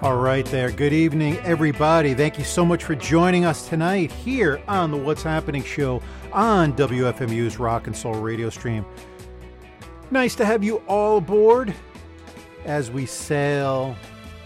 All right there. Good evening, everybody. Thank you so much for joining us tonight here on the What's Happening show on WFMU's Rock and Soul radio stream. Nice to have you all aboard as we sail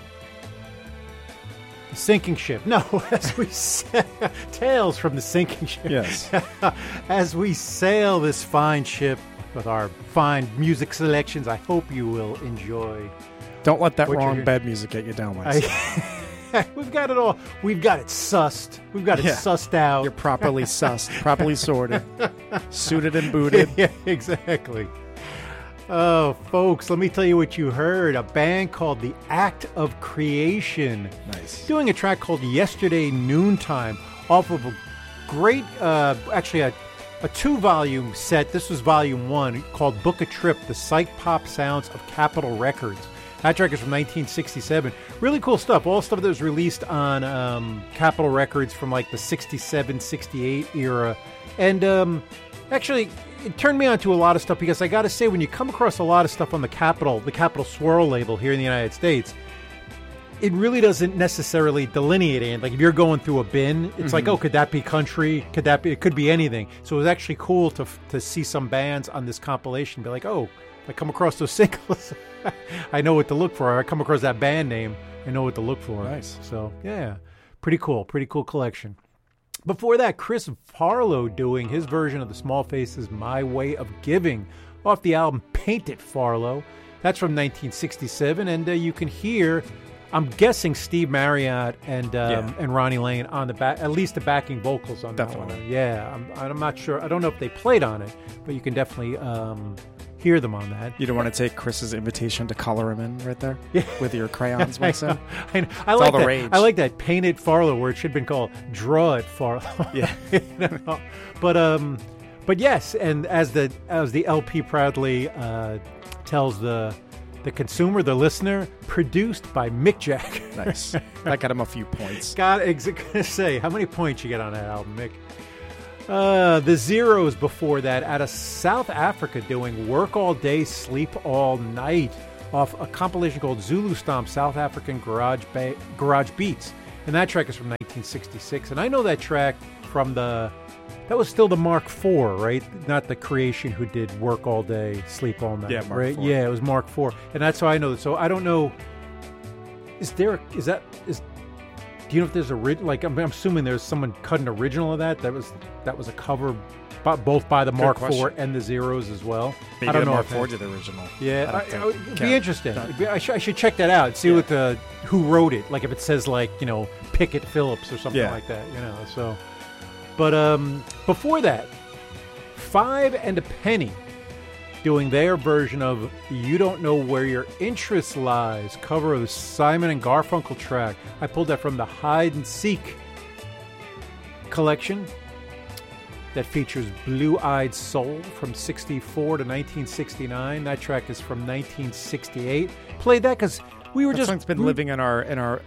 the sinking ship. No, as we sail, tales from the sinking ship. Yes. As we sail this fine ship with our fine music selections, I hope you will enjoy. Don't let that wrong bed music get you down, Mike. We've got it all. We've got it sussed. We've got it sussed out. You're properly sussed, properly sorted, suited and booted. Yeah, exactly. Oh, folks, let me tell you what you heard. A band called The Act of Creation. Nice. Doing a track called Yesterday Noontime off of a great, actually a 2-volume set. This was volume 1 called Book a Trip, the Psych Pop Sounds of Capitol Records. That track is from 1967. Really cool stuff. All stuff that was released on Capitol Records from like the 67, 68 era. And actually, it turned me on to a lot of stuff because I got to say, when you come across a lot of stuff on the Capitol Swirl label here in the United States, it really doesn't necessarily delineate it. Like if you're going through a bin, it's like, oh, could that be country? Could that be? It could be anything. So it was actually cool to see some bands on this compilation be like, oh, I come across those singles, I know what to look for. I come across that band name, I know what to look for. Nice. So yeah, pretty cool collection. Before that, Chris Farlow doing his version of the Small Faces' My Way of Giving off the album Paint It, Farlow. That's from 1967, and you can hear, I'm guessing, Steve Marriott and Ronnie Lane on the back, at least the backing vocals on that one. Yeah, I'm not sure. I don't know if they played on it, but you can definitely hear them on that. You don't want to take Chris's invitation to color him in right there with your crayons, Winston? I like all the that. rage. I like that Paint It Farlow, where it should have been called Draw It Farlow. Yeah. But yes, and as the LP proudly tells the consumer, the listener, produced by Mick Jack. Nice. That got him a few points. Gonna say, how many points you get on that album, Mick? The Zeros before that, out of South Africa, doing Work All Day, Sleep All Night off a compilation called Zulu Stomp, South African Garage Beats. And that track is from 1966. And I know that track from that was still the Mark IV, right? Not the Creation who did Work All Day, Sleep All Night. Yeah, Mark right? IV. Yeah, it was Mark IV. And that's how I know that. So I don't know, do you know if there's I'm assuming there's someone cut an original of that? That was a cover, both by the Mark IV and the Zeros as well. Maybe I don't the know Mark IV did the original. Yeah, it'd be interesting. I should check that out. See what who wrote it. Like if it says Pickett Phillips or something like that. So. But before that, Five and a Penny doing their version of You Don't Know Where Your Interest Lies, cover of the Simon and Garfunkel track. I pulled that from the Hide and Seek collection that features Blue-Eyed Soul from 64 to 1969. That track is from 1968. Played that because we were That song's been living in our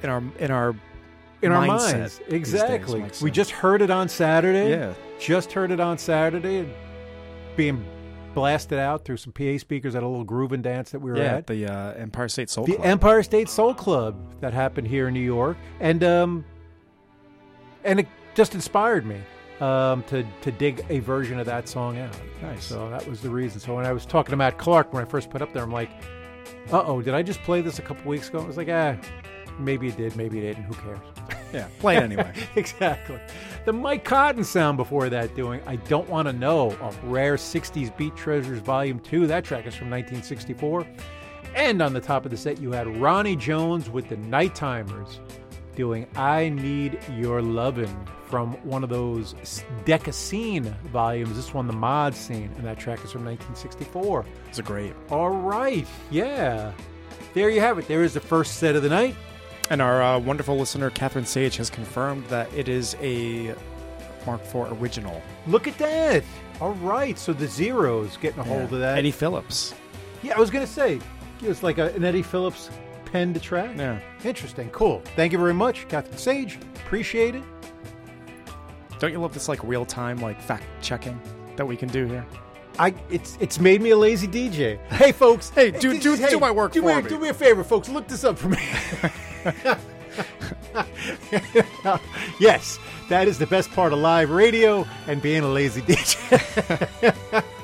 minds. Exactly. Days, we just heard it on Saturday. Yeah. Just heard it on Saturday. Being blasted out through some PA speakers at a little groove and dance that we were at. The Empire State Soul Club. The Empire State Soul Club that happened here in New York. And it just inspired me to dig a version of that song out. Nice. So that was the reason. So when I was talking to Matt Clark when I first put up there, I'm like, did I just play this a couple weeks ago? I was like, maybe it did, maybe it didn't. Who cares? Yeah, play it anyway. Exactly. The Mike Cotton sound before that doing I Don't Want to Know of Rare 60s Beat Treasures Volume 2. That track is from 1964. And on the top of the set, you had Ronnie Jones with the Nighttimers doing I Need Your Lovin' from one of those Decca-Scene volumes. This one, the Mod Scene, and that track is from 1964. It's a great. All right. Yeah. There you have it. There is the first set of the night. And our wonderful listener, Catherine Sage, has confirmed that it is a Mark IV original. Look at that. All right. So the Zeros getting a hold of that. Eddie Phillips. Yeah, I was going to say, it was like an Eddie Phillips penned track. Yeah. Interesting. Cool. Thank you very much, Catherine Sage. Appreciate it. Don't you love this real-time fact checking that we can do here? It's made me a lazy DJ. Hey, folks. do my work for me. Do me a favor, folks. Look this up for me. Yes, that is the best part of live radio and being a lazy DJ.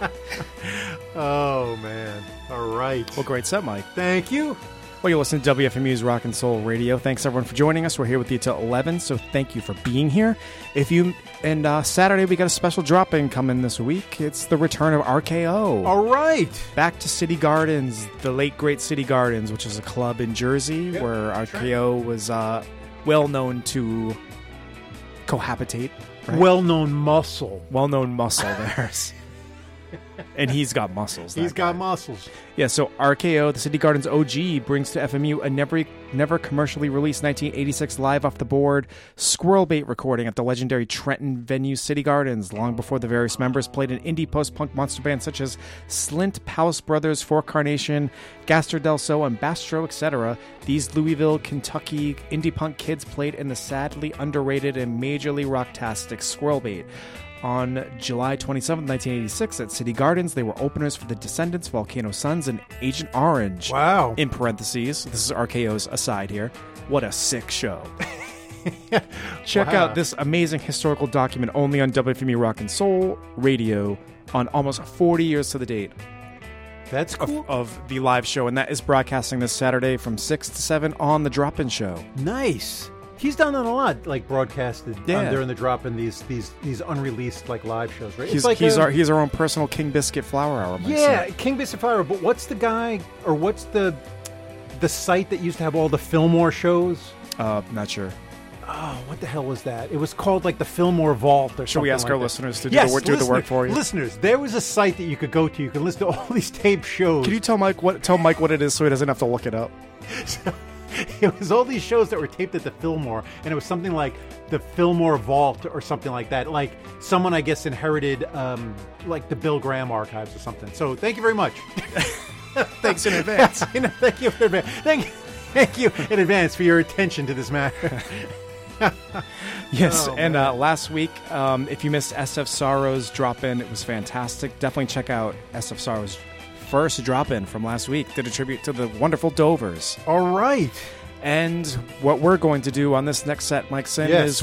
Oh, man. All right. Well, great set, Mike. Thank you. Well, you're listening to WFMU's Rock and Soul Radio. Thanks, everyone, for joining us. We're here with you till 11, so thank you for being here. Saturday, we got a special drop-in coming this week. It's the return of RKO. All right. Back to City Gardens, the late, great City Gardens, which is a club in Jersey where RKO was well known to cohabitate. Right? Well-known muscle. Well-known muscle there. And he's got muscles. He's got muscles. Yeah, so RKO, the City Gardens OG, brings to FMU a never commercially released 1986 live off the board squirrel bait recording at the legendary Trenton venue City Gardens, long before the various members played in indie post-punk monster bands such as Slint, Palace Brothers, Four Carnation, Gaster Del So, and Bastro, etc. These Louisville, Kentucky indie punk kids played in the sadly underrated and majorly rocktastic squirrel bait. On July 27, 1986, at City Gardens, they were openers for the Descendants, Volcano Suns, and Agent Orange. Wow. In parentheses, this is RKO's aside here. What a sick show. Check out this amazing historical document only on WFMU Rock and Soul Radio on almost 40 years to the date. That's cool. Of the live show, and that is broadcasting this Saturday from 6 to 7 on the Drop-In Show. Nice. He's done that a lot, like broadcasted during the drop in these unreleased like live shows, right? He's our own personal King Biscuit Flower Hour. King Biscuit Flower. But what's the guy or what's the site that used to have all the Fillmore shows? Not sure. Oh, what the hell was that? It was called like the Fillmore Vault or something. Should we ask like our that. listeners to do the work for you? Listeners, there was a site that you could go to. You could listen to all these taped shows. Can you tell Mike what it is so he doesn't have to look it up? It was all these shows that were taped at the Fillmore, and it was something like the Fillmore Vault or something like that. Like someone, I guess, inherited like the Bill Graham archives or something. So thank you very much. Thanks in advance. Thank you in advance. Thank you in advance for your attention to this matter. Yes, last week, if you missed SF Sorrow's drop-in, it was fantastic. Definitely check out SF Sorrow's first drop-in from last week. Did a tribute to the wonderful Dovers. All right. And what we're going to do on this next set, Mike Sin, is